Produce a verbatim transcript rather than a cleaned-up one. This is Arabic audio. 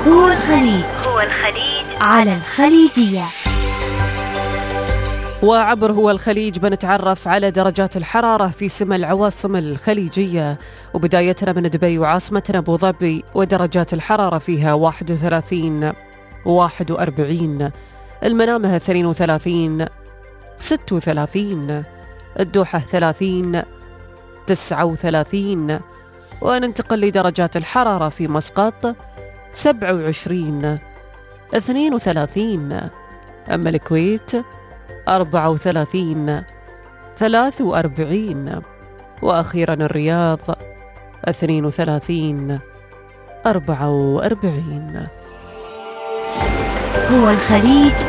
هو الخليج هو الخليج على الخليجية. وعبر هو الخليج بنتعرف على درجات الحرارة في سما العواصم الخليجية، وبدايتنا من دبي وعاصمتنا أبو ظبي، ودرجات الحرارة فيها واحد وثلاثين واحد وأربعين، المنامة اثنين وثلاثين ستة وثلاثين، الدوحة ثلاثين تسعة وثلاثين، وننتقل لدرجات الحرارة في مسقط سبعة وعشرين اثنين وثلاثين، أما الكويت أربعة وثلاثين ثلاثة وأربعين، وأخيرا الرياض اثنين وثلاثين أربعة وأربعين. هو الخليج